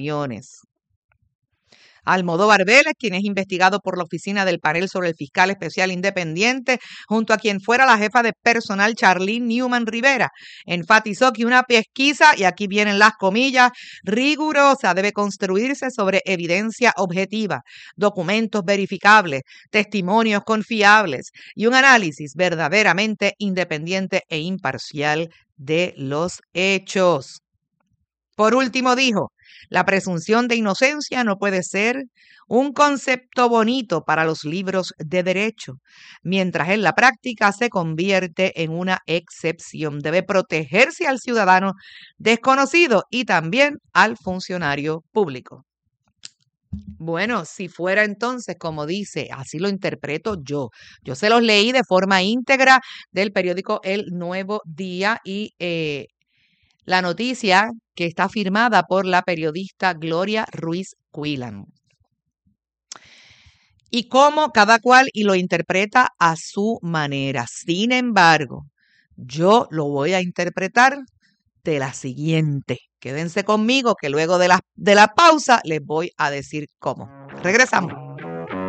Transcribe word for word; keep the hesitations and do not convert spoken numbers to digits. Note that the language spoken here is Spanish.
funciones. Almodóvar Vélez, quien es investigado por la oficina del panel sobre el fiscal especial independiente, junto a quien fuera la jefa de personal Charlene Newman Rivera, enfatizó que una pesquisa, y aquí vienen las comillas, rigurosa debe construirse sobre evidencia objetiva, documentos verificables, testimonios confiables y un análisis verdaderamente independiente e imparcial de los hechos. Por último, dijo, la presunción de inocencia no puede ser un concepto bonito para los libros de derecho, mientras en la práctica se convierte en una excepción. Debe protegerse al ciudadano desconocido y también al funcionario público. Bueno, si fuera entonces, como dice, así lo interpreto yo. Yo se los leí de forma íntegra del periódico El Nuevo Día y eh, la noticia que está firmada por la periodista Gloria Ruiz Quillan. Y cómo cada cual y lo interpreta a su manera. Sin embargo, yo lo voy a interpretar de la siguiente. Quédense conmigo que luego de la, de la pausa les voy a decir cómo. Regresamos.